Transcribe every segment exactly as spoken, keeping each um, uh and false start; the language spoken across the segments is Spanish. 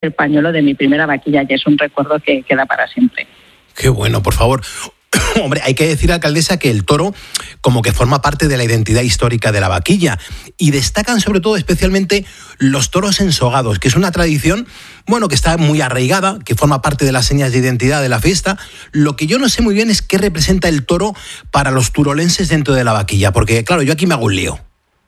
el pañuelo de mi primera vaquilla y es un recuerdo que queda para siempre. Qué bueno, por favor. Hombre, hay que decir, alcaldesa, que el toro como que forma parte de la identidad histórica de la vaquilla y destacan sobre todo especialmente los toros ensogados, que es una tradición, bueno, que está muy arraigada, que forma parte de las señas de identidad de la fiesta. Lo que yo no sé muy bien es qué representa el toro para los turolenses dentro de la vaquilla, porque claro, yo aquí me hago un lío.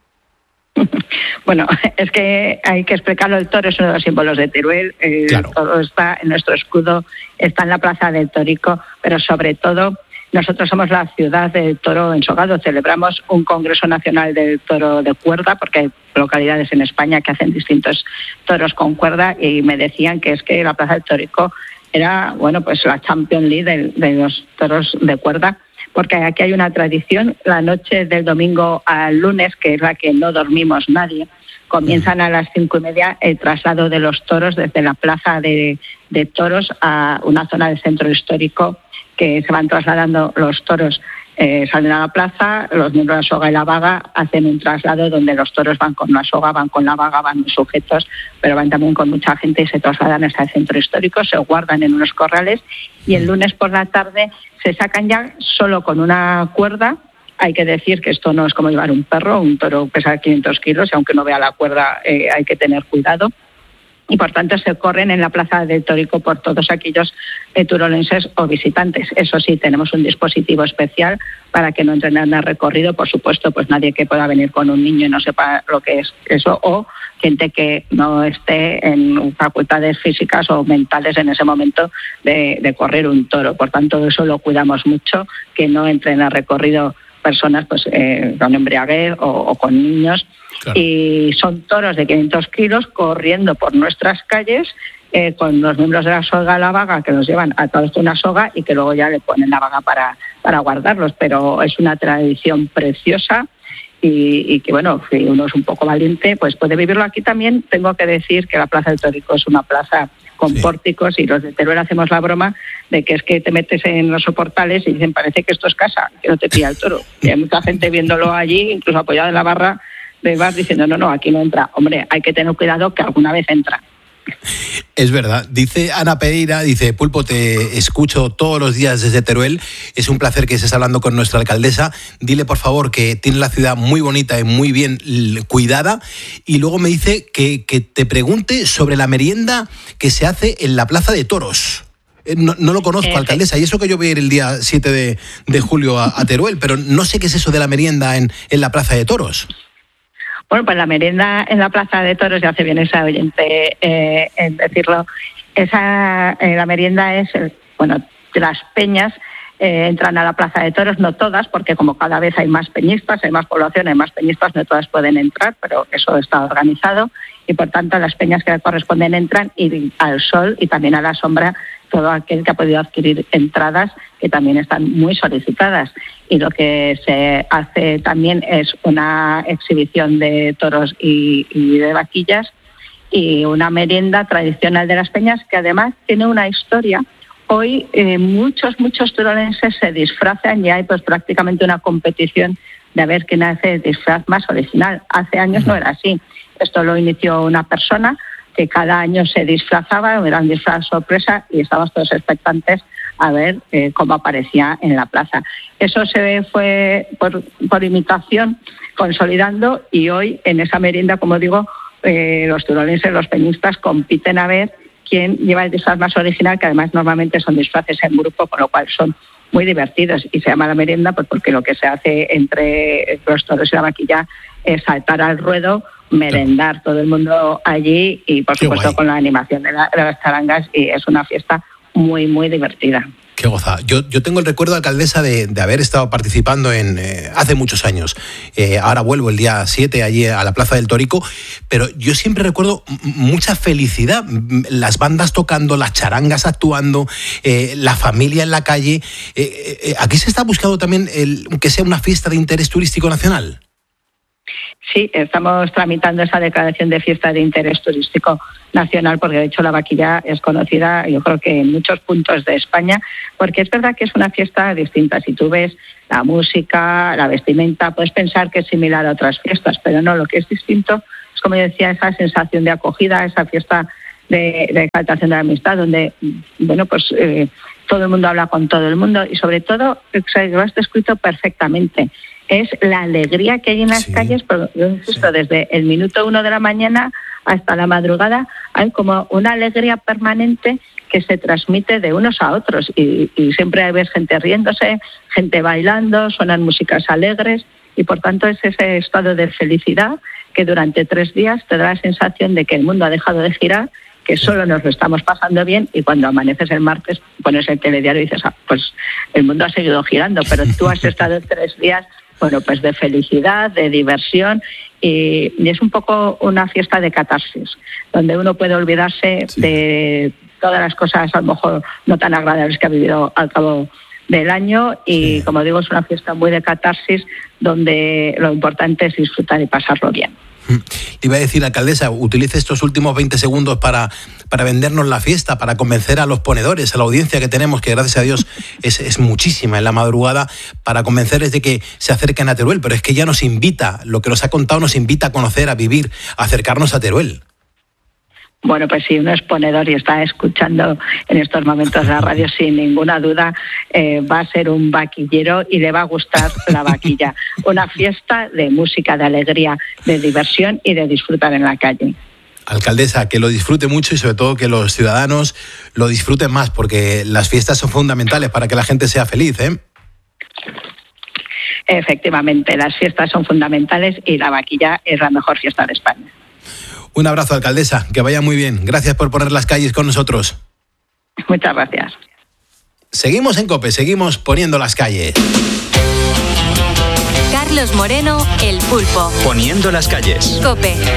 Bueno, es que hay que explicarlo, el toro es uno de los símbolos de Teruel, el claro. Toro está en nuestro escudo, está en la Plaza del Tórico, pero sobre todo nosotros somos la ciudad del toro ensogado, celebramos un Congreso Nacional del Toro de Cuerda, porque hay localidades en España que hacen distintos toros con cuerda y me decían que es que la Plaza del Tórico era, bueno, pues la Champions League de, de los toros de cuerda, porque aquí hay una tradición, la noche del domingo al lunes, que es la que no dormimos nadie, comienzan a las cinco y media el traslado de los toros desde la plaza de, de toros a una zona del centro histórico, que se van trasladando los toros, eh, salen a la plaza, los miembros de la soga y la vaga hacen un traslado donde los toros van con la soga, van con la vaga, van sujetos, pero van también con mucha gente y se trasladan hasta el centro histórico, se guardan en unos corrales y el lunes por la tarde se sacan ya solo con una cuerda. Hay que decir que esto no es como llevar un perro, un toro pesa quinientos kilos y aunque no vea la cuerda eh, hay que tener cuidado. Y por tanto se corren en la Plaza del Tórico por todos aquellos eh, turolenses o visitantes. Eso sí, tenemos un dispositivo especial para que no entren en el recorrido. Por supuesto, pues nadie que pueda venir con un niño y no sepa lo que es eso, o gente que no esté en facultades físicas o mentales en ese momento de, de correr un toro. Por tanto, eso lo cuidamos mucho, que no entren en el recorrido personas pues eh, con embriaguez o, o con niños. Claro. Y son toros de quinientos kilos corriendo por nuestras calles eh, con los miembros de la soga a la vaga que los llevan atados con una soga y que luego ya le ponen la vaga para, para guardarlos. Pero es una tradición preciosa y, y que, bueno, si uno es un poco valiente, pues puede vivirlo aquí también. Tengo que decir que la Plaza del Tórico es una plaza con sí. pórticos y los de Teruel hacemos la broma de que es que te metes en los soportales y dicen parece que esto es casa, que no te pilla el toro. Y hay mucha gente viéndolo allí, incluso apoyada en la barra, de vas diciendo, no, no, aquí no entra. Hombre, hay que tener cuidado que alguna vez entra. Es verdad. Dice Ana Pereira, dice, Pulpo, te escucho todos los días desde Teruel. Es un placer que estés hablando con nuestra alcaldesa. Dile, por favor, que tiene la ciudad muy bonita y muy bien cuidada. Y luego me dice que, que te pregunte sobre la merienda que se hace en la Plaza de Toros. No, no lo conozco, eh, alcaldesa, y eso que yo voy a ir el día siete de, de julio a, a Teruel, pero no sé qué es eso de la merienda en, en la Plaza de Toros. Bueno, pues la merienda en la Plaza de Toros, ya hace bien esa oyente eh, en decirlo, esa eh, la merienda es, bueno, las peñas eh, entran a la Plaza de Toros, no todas, porque como cada vez hay más peñistas, hay más población, hay más peñistas, no todas pueden entrar, pero eso está organizado y por tanto las peñas que corresponden entran y al sol y también a la sombra todo aquel que ha podido adquirir entradas que también están muy solicitadas. Y lo que se hace también es una exhibición de toros y, y de vaquillas y una merienda tradicional de las peñas que además tiene una historia. Hoy eh, muchos, muchos turolenses se disfrazan y hay pues prácticamente una competición de a ver quién hace el disfraz más original. Hace años no era así. Esto lo inició una persona que cada año se disfrazaba, era un disfraz sorpresa y estábamos todos expectantes a ver eh, cómo aparecía en la plaza. Eso se fue por, por imitación consolidando y hoy en esa merienda, como digo, eh, los turolenses, los peñistas compiten a ver quién lleva el disfraz más original, que además normalmente son disfraces en grupo, con lo cual son muy divertidos y se llama la merienda pues porque lo que se hace entre los toros y la vaquilla es saltar al ruedo, merendar todo el mundo allí y por supuesto con la animación de, la, de las charangas y es una fiesta muy muy divertida. Qué goza. Yo, yo tengo el recuerdo, alcaldesa, de, de haber estado participando en eh, hace muchos años. Eh, ahora vuelvo el día siete allí a la Plaza del Tórico, pero yo siempre recuerdo mucha felicidad. Las bandas tocando, las charangas actuando, eh, la familia en la calle. Eh, eh, ¿Aquí se está buscando también el, que sea una fiesta de interés turístico nacional? Sí, estamos tramitando esa declaración de fiesta de interés turístico nacional porque de hecho la vaquilla es conocida yo creo que en muchos puntos de España porque es verdad que es una fiesta distinta. Si tú ves la música, la vestimenta, puedes pensar que es similar a otras fiestas, pero no, lo que es distinto es, como yo decía, esa sensación de acogida, esa fiesta de, de exaltación de la amistad, donde, bueno, pues eh, todo el mundo habla con todo el mundo y sobre todo, lo has descrito perfectamente, es la alegría que hay en las sí. calles, pero yo insisto, sí. desde el minuto uno de la mañana hasta la madrugada hay como una alegría permanente que se transmite de unos a otros y, y siempre ves gente riéndose, gente bailando, suenan músicas alegres y por tanto es ese estado de felicidad que durante tres días te da la sensación de que el mundo ha dejado de girar, que solo nos lo estamos pasando bien y cuando amaneces el martes pones el telediario y dices, ah, pues el mundo ha seguido girando, pero tú has estado tres días, bueno, pues de felicidad, de diversión y, y es un poco una fiesta de catarsis, donde uno puede olvidarse sí. de todas las cosas a lo mejor no tan agradables que ha vivido al cabo del año y sí. como digo es una fiesta muy de catarsis donde lo importante es disfrutar y pasarlo bien. Le iba a decir, alcaldesa, utilice estos últimos veinte segundos para, para vendernos la fiesta, para convencer a los ponedores, a la audiencia que tenemos, que gracias a Dios es, es muchísima en la madrugada, para convencerles de que se acerquen a Teruel, pero es que ya nos invita, lo que nos ha contado nos invita a conocer, a vivir, a acercarnos a Teruel. Bueno, pues si uno es ponedor y está escuchando en estos momentos la radio, sin ninguna duda eh, va a ser un vaquillero y le va a gustar la vaquilla. Una fiesta de música, de alegría, de diversión y de disfrutar en la calle. Alcaldesa, que lo disfrute mucho y sobre todo que los ciudadanos lo disfruten más, porque las fiestas son fundamentales para que la gente sea feliz, ¿eh? Efectivamente, las fiestas son fundamentales y la vaquilla es la mejor fiesta de España. Un abrazo, alcaldesa, que vaya muy bien. Gracias por poner las calles con nosotros. Muchas gracias. Seguimos en COPE, seguimos poniendo las calles. Carlos Moreno, El Pulpo. Poniendo las calles. COPE.